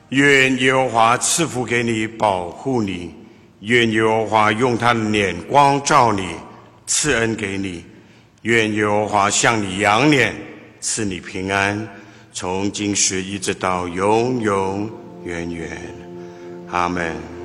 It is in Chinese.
愿耶和华赐福给你，保护你；愿耶和华用他的脸光照你，赐恩给你；愿耶和华向你扬脸，赐你平安，从今时一直到永永远远。阿们。